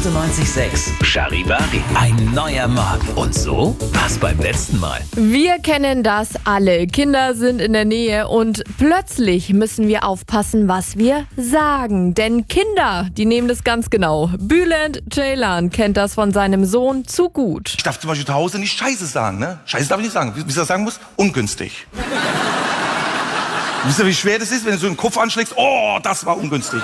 98,6 Charivari. Ein neuer Morgen. Und so war's beim letzten Mal. Wir kennen das alle. Kinder sind in der Nähe und plötzlich müssen wir aufpassen, was wir sagen. Denn Kinder, die nehmen das ganz genau. Bülent Ceylan kennt das von seinem Sohn zu gut. Ich darf zum Beispiel zu Hause nicht Scheiße sagen, ne? Scheiße darf ich nicht sagen. Wie ich das sagen muss? Ungünstig. Wisst ihr, wie schwer das ist, wenn du so den Kopf anschlägst? Oh, das war ungünstig.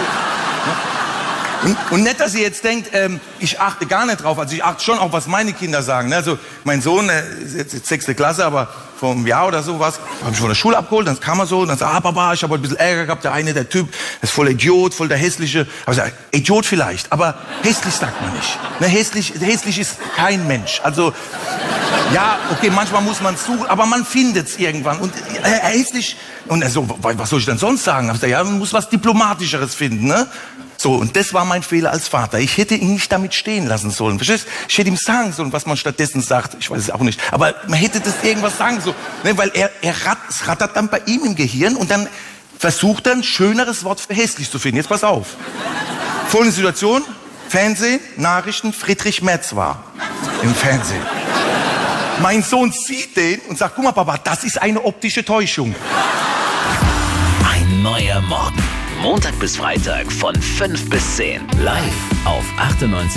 Und nicht, dass ihr jetzt denkt, ich achte gar nicht drauf. Also ich achte schon auf, was meine Kinder sagen. Also mein Sohn ist jetzt 6. Klasse, aber vor einem Jahr oder so was, habe ich von der Schule abgeholt. Dann kam er so und dann sagt, Papa, ich habe heute ein bisschen Ärger gehabt. Der Typ ist voll Idiot, voll der Hässliche. Aber ich sage, Idiot vielleicht, aber hässlich sagt man nicht. Ne, hässlich ist kein Mensch. Also ja, okay, manchmal muss man es suchen, aber man findet es irgendwann. Und hässlich, und er so, was soll ich denn sonst sagen? Ich sage, ja, man muss was Diplomatischeres finden, ne? So, und das war mein Fehler als Vater. Ich hätte ihn nicht damit stehen lassen sollen. Verstehst du? Ich hätte ihm sagen sollen, was man stattdessen sagt. Ich weiß es auch nicht. Aber man hätte das irgendwas sagen sollen. Ne? Weil es rattert dann bei ihm im Gehirn und dann versucht er ein schöneres Wort für hässlich zu finden. Jetzt pass auf. Folgende Situation. Fernsehen, Nachrichten, Friedrich Merz war im Fernsehen. Mein Sohn sieht den und sagt, guck mal, Papa, das ist eine optische Täuschung. Ein neuer Morgen. Montag bis Freitag von 5 bis 10. Live auf 98,6